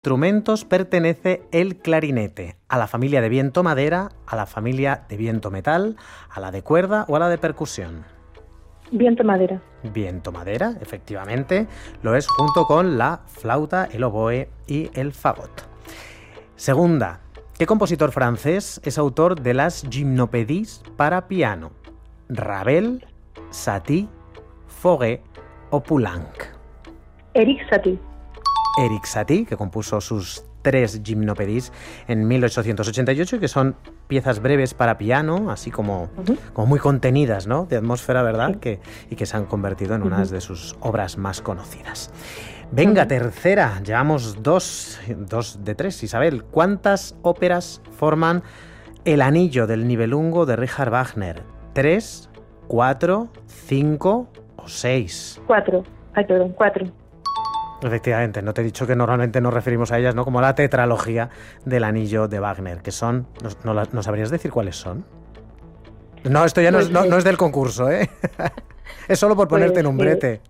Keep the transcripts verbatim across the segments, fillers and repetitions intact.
instrumentos pertenece el clarinete? ¿A la familia de viento-madera, a la familia de viento-metal, a la de cuerda o a la de percusión? Viento-madera. Viento-madera, efectivamente, lo es junto con la flauta, el oboe y el fagot. Segunda, ¿qué compositor francés es autor de las Gymnopédies para piano? ¿Ravel, Satie, Fauré o Poulenc? Erik Satie. Erik Satie, que compuso sus tres Gymnopédies en mil ochocientos ochenta y ocho, que son piezas breves para piano, así como, uh-huh. como muy contenidas, ¿no? De atmósfera, ¿verdad? Sí. Que, y que se han convertido en uh-huh. una de sus obras más conocidas. Venga, uh-huh. tercera, llevamos dos, dos de tres. Isabel, ¿cuántas óperas forman El Anillo del Nibelungo de Richard Wagner? ¿Tres, cuatro, cinco o seis? Cuatro. Ay, perdón, cuatro. Efectivamente, no te he dicho que normalmente nos referimos a ellas, ¿no? Como la tetralogía del Anillo de Wagner, que son... ¿No, no, ¿no sabrías decir cuáles son? No, esto ya no, pues, es, no, no es del concurso, ¿eh? Es solo por ponerte pues, en un brete.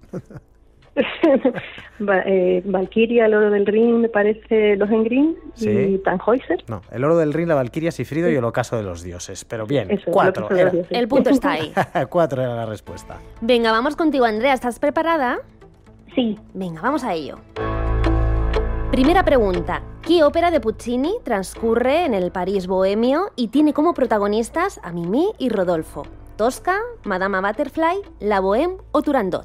eh, Valkyria, el oro del Rin, me parece Lohengrin, ¿sí? Y Tannhäuser. No, el oro del Rin, la Valkyria, Sifrido sí. y el ocaso de los dioses. Pero bien, Eso, cuatro. Era. El, el punto está ahí. Cuatro era la respuesta. Venga, vamos contigo, Andrea. ¿Estás preparada? Sí. Venga, vamos a ello. Primera pregunta. ¿Qué ópera de Puccini transcurre en el París bohemio y tiene como protagonistas a Mimi y Rodolfo? ¿Tosca, Madama Butterfly, La Bohème o Turandot?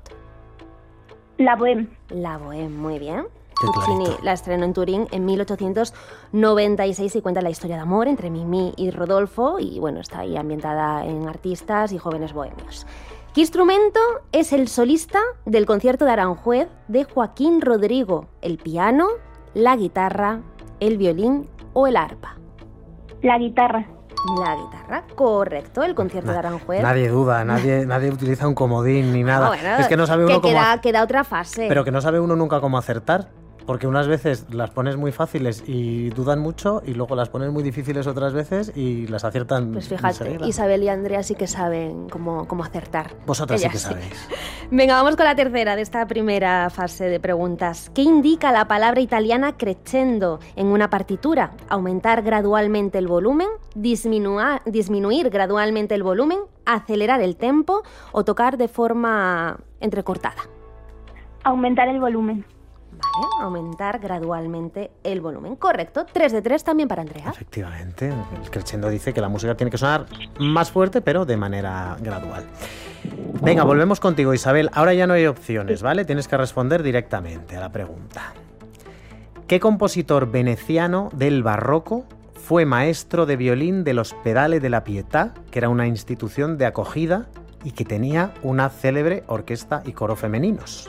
La Bohème. La Bohème, muy bien. Qué Puccini clarito. la estrenó en Turín en mil ochocientos noventa y seis y cuenta la historia de amor entre Mimi y Rodolfo y bueno, está ahí ambientada en artistas y jóvenes bohemios. ¿Qué instrumento es el solista del concierto de Aranjuez de Joaquín Rodrigo? ¿El piano, la guitarra, el violín o el arpa? La guitarra. La guitarra, correcto, el concierto Na- de Aranjuez. Nadie duda, nadie, nadie utiliza un comodín ni nada. Ah, bueno, es que no sabe uno que cómo... queda, ha- queda otra fase. Pero que no sabe uno nunca cómo acertar. Porque unas veces las pones muy fáciles y dudan mucho y luego las pones muy difíciles otras veces y las aciertan. Pues fíjate, enseguida. Isabel y Andrea sí que saben cómo, cómo acertar. Vosotras sí Ellas que sabéis. Venga, vamos con la tercera de esta primera fase de preguntas. ¿Qué indica la palabra italiana crescendo en una partitura? ¿Aumentar gradualmente el volumen? Disminua- ¿Disminuir gradualmente el volumen? ¿Acelerar el tempo? ¿O tocar de forma entrecortada? Aumentar el volumen. Vale, aumentar gradualmente el volumen. Correcto, tres de tres también para Andrea. Efectivamente, el crescendo dice que la música tiene que sonar más fuerte, pero de manera gradual. Venga, volvemos contigo, Isabel. Ahora ya no hay opciones, ¿vale? Tienes que responder directamente a la pregunta. ¿Qué compositor veneciano del barroco fue maestro de violín del Ospedale de la Pietà, que era una institución de acogida y que tenía una célebre orquesta y coro femeninos?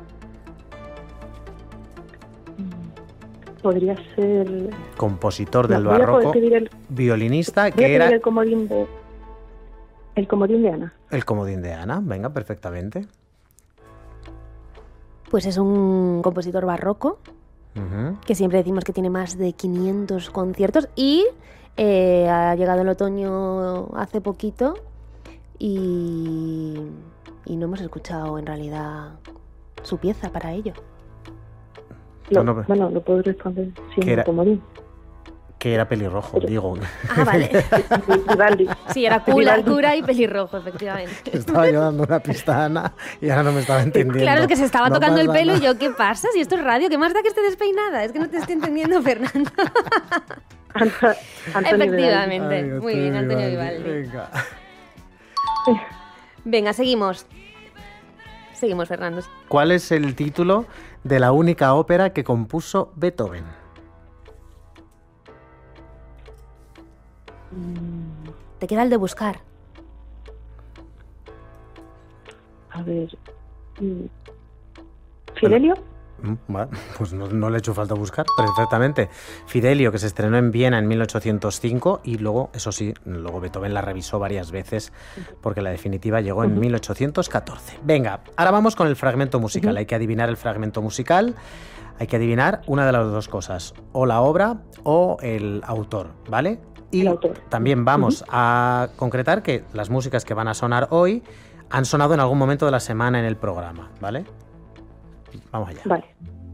Podría ser... Compositor del No, voy a barroco, pedir el- violinista, Voy a que pedir era el comodín de... El comodín de Ana. el comodín de Ana. Venga, perfectamente. Pues es un compositor barroco, Ujú. que siempre decimos que tiene más de quinientos conciertos y eh, ha llegado el otoño hace poquito y, y no hemos escuchado en realidad su pieza para ello. Lo, No, no, bueno, lo puedo responder sin ¿Qué era? el comodín. Que era pelirrojo, digo. Ah, vale. Vivaldi. Sí, era cura, cura y pelirrojo, efectivamente. Estaba yo dando una pista a Ana y ahora no me estaba entendiendo. Claro, es que se estaba No tocando el pasa pelo y nada. yo, ¿qué pasa? Si esto es radio, ¿qué más da que esté despeinada? Es que no te estoy entendiendo, Fernando. Anto- Antonio Vivaldi. Efectivamente. Ay, Muy bien, Antonio Vivaldi. Venga. Venga, seguimos. Seguimos, Fernando. ¿Cuál es el título de la única ópera que compuso Beethoven? Te queda el de buscar. A ver... mm, ¿Fidelio? Mm, Bueno, pues no, no le he hecho falta buscar, perfectamente. Fidelio, que se estrenó en Viena en mil ochocientos cinco y luego, eso sí, luego Beethoven la revisó varias veces porque la definitiva llegó en mil ochocientos catorce. Venga, ahora vamos con el fragmento musical. Ujú. Hay que adivinar el fragmento musical, hay que adivinar una de las dos cosas, o la obra o el autor, ¿vale? Y El autor. también vamos a concretar que las músicas que van a sonar hoy han sonado en algún momento de la semana en el programa, ¿vale? Vamos allá. Vale.